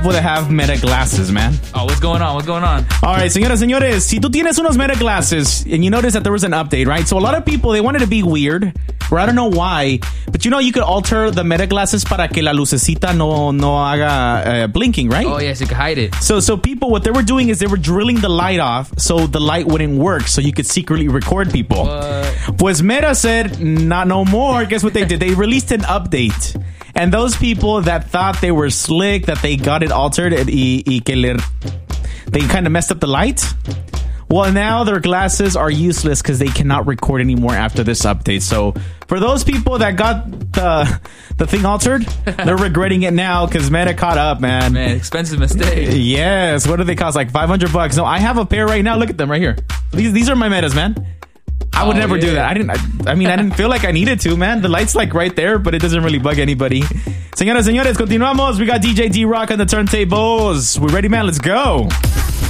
that have Meta glasses, man. Oh, what's going on? What's going on? All right, señoras, señores, si tú tienes unos Meta glasses, and you notice that there was an update, right? So a lot of people, they wanted to be weird, or I don't know why, but you could alter the Meta glasses para que la lucecita no haga blinking, right? Oh, yes, you can hide it. So people, what they were doing is they were drilling the light off so the light wouldn't work, so you could secretly record people. Pues Meta said, not no more. Guess what they did? They released an update. And those people that thought they were slick, that they got it altered, they kind of messed up the light. Well, now their glasses are useless because they cannot record anymore after this update. So for those people that got the thing altered, they're regretting it now because Meta caught up, man. Man, expensive mistake. Yes. What do they cost? Like $500. No, I have a pair right now. Look at them right here. These are my Metas, man. I would never do that. I didn't feel like I needed to, man. The light's like right there, but it doesn't really bug anybody. Señoras, señores, continuamos. We got DJ D-Rock on the turntables. We ready, man? Let's go.